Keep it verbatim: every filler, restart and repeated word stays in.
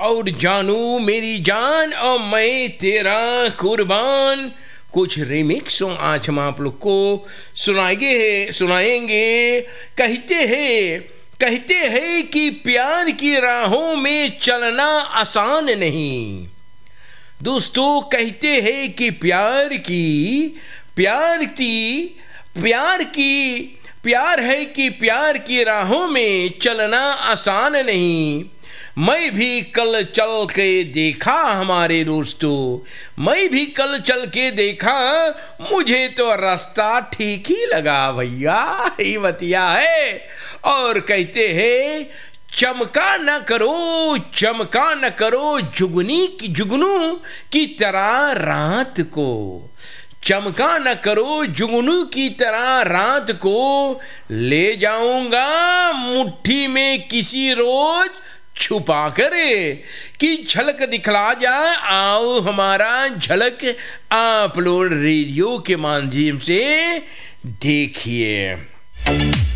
और जानू मेरी जान और मैं तेरा कुर्बान। कुछ रिमिक्स आज हम आप लोग को सुनाएंगे सुनाएंगे कहते हैं कहते हैं कि प्यार की राहों में चलना आसान नहीं। दोस्तों, कहते हैं कि प्यार की प्यार की प्यार की प्यार है कि प्यार की राहों में चलना आसान नहीं। मैं भी कल चल के देखा हमारे दोस्तों, मैं भी कल चल के देखा, मुझे तो रास्ता ठीक ही लगा भैया, ही बतिया है। और कहते हैं चमका न करो चमका न करो जुगनी की जुगनू की तरह रात को, चमका न करो जुगनू की तरह रात को, ले जाऊंगा मुट्ठी में किसी रोज छुपा करे कि झलक दिखला जाए। आओ हमारा झलक आप लोग रेडियो के माध्यम से देखिए।